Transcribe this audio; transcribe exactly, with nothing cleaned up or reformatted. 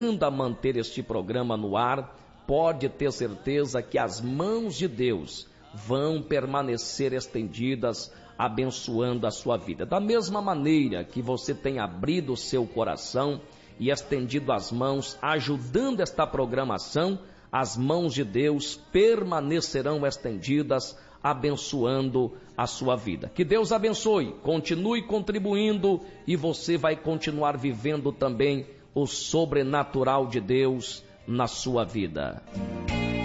a manter este programa no ar, pode ter certeza que as mãos de Deus vão permanecer estendidas, abençoando a sua vida. Da mesma maneira que você tem abrido o seu coração e estendido as mãos, ajudando esta programação, as mãos de Deus permanecerão estendidas, abençoando a sua vida. Que Deus abençoe, continue contribuindo e você vai continuar vivendo também o sobrenatural de Deus na sua vida.